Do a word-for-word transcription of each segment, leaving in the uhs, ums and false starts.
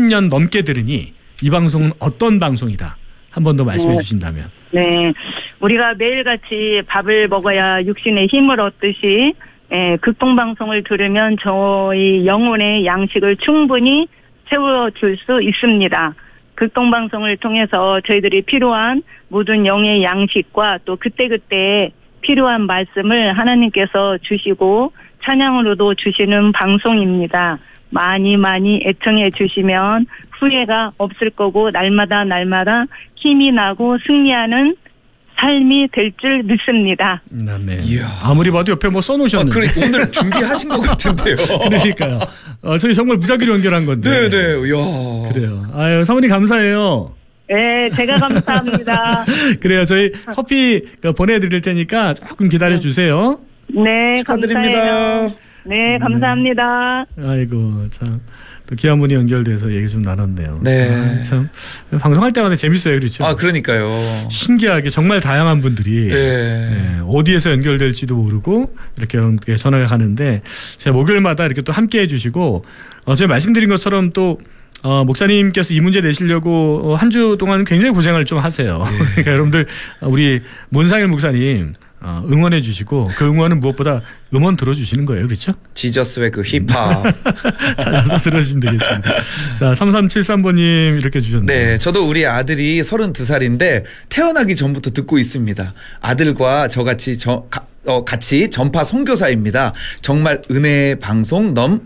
년 넘게 들으니 이 방송은 어떤 방송이다. 한 번 더 말씀해 네. 주신다면. 네. 우리가 매일같이 밥을 먹어야 육신의 힘을 얻듯이 예, 극동방송을 들으면 저희 영혼의 양식을 충분히 채워줄 수 있습니다. 극동방송을 통해서 저희들이 필요한 모든 영의 양식과 또 그때그때 필요한 말씀을 하나님께서 주시고 찬양으로도 주시는 방송입니다. 많이 많이 애청해 주시면 후회가 없을 거고 날마다 날마다 힘이 나고 승리하는 삶이 될 줄 믿습니다. 네. 이야. 아무리 봐도 옆에 뭐 써놓으셨는데. 아, 그래, 오늘 준비하신 것 같은데요. 그러니까요. 어, 저희 정말 무작위로 연결한 건데. 네네. 이야. 그래요. 아유, 사모님 감사해요. 네, 제가 감사합니다. 그래요. 저희 커피 보내드릴 테니까 조금 기다려주세요. 네, 축하드립니다. 감사해요. 네, 감사합니다. 네. 아이고, 참. 또 귀한 분이 연결돼서 얘기 좀 나눴네요. 네. 아, 참. 방송할 때마다 재밌어요. 그렇죠? 아, 그러니까요. 신기하게 정말 다양한 분들이. 네. 네, 어디에서 연결될지도 모르고 이렇게 여러분께 전화가 가는데 제가 목요일마다 이렇게 또 함께 해주시고, 어, 제가 말씀드린 것처럼 또 어, 목사님께서 이 문제 내시려고 한 주 동안 굉장히 고생을 좀 하세요. 네. 그러니까 여러분들 우리 문상일 목사님 어, 응원해 주시고 그 응원은 무엇보다 음원 들어주시는 거예요. 그렇죠? 지저스의 그 힙합. 찾아서 들어주시면 되겠습니다. 자, 삼삼칠삼 번님 이렇게 주셨네요. 네, 저도 우리 아들이 서른두 살인데 태어나기 전부터 듣고 있습니다. 아들과 저같이 저, 가, 어, 같이 전파 선교사입니다. 정말 은혜의 방송 넘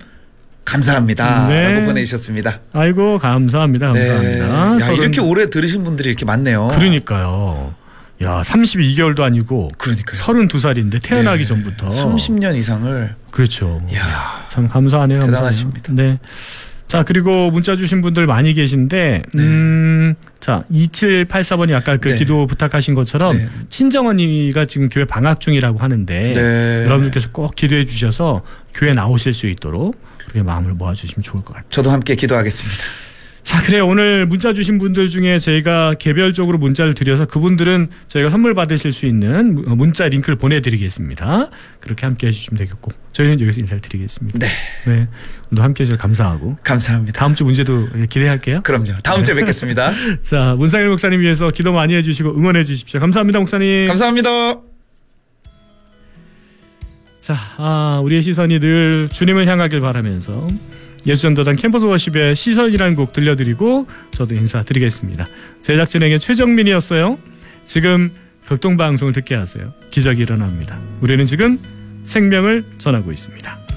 감사합니다. 네. 라고 보내주셨습니다. 아이고 감사합니다. 감사합니다. 네. 야, 서른... 이렇게 오래 들으신 분들이 이렇게 많네요. 그러니까요. 야, 삼십이 개월도 아니고 그러니까요. 서른두 살인데 태어나기 네. 전부터 삼십 년 이상을. 그렇죠. 이야, 이야, 참 감사하네요. 대단하십니다. 네. 자, 그리고 문자 주신 분들 많이 계신데 네. 음, 자, 이칠팔사 번이 아까 그 네. 기도 부탁하신 것처럼 네. 친정언니가 지금 교회 방학 중이라고 하는데 네. 여러분들께서 꼭 기도해 주셔서 교회 나오실 수 있도록 그렇게 마음을 모아주시면 좋을 것 같아요. 저도 함께 기도하겠습니다. 자, 그래요. 오늘 문자 주신 분들 중에 저희가 개별적으로 문자를 드려서 그분들은 저희가 선물 받으실 수 있는 문자 링크를 보내드리겠습니다. 그렇게 함께 해주시면 되겠고 저희는 여기서 인사를 드리겠습니다. 네. 네. 오늘 함께 해주셔서 감사하고. 감사합니다. 다음 주 문제도 기대할게요. 그럼요. 다음 주에 뵙겠습니다. 자, 문상일 목사님 위해서 기도 많이 해주시고 응원해 주십시오. 감사합니다, 목사님. 감사합니다. 자, 아, 우리의 시선이 늘 주님을 향하길 바라면서 예수전도단 캠퍼스 워십의 시선이라는 곡 들려드리고 저도 인사드리겠습니다. 제작진에게 최정민이었어요. 지금 극동방송을 듣게 하세요. 기적이 일어납니다. 우리는 지금 생명을 전하고 있습니다.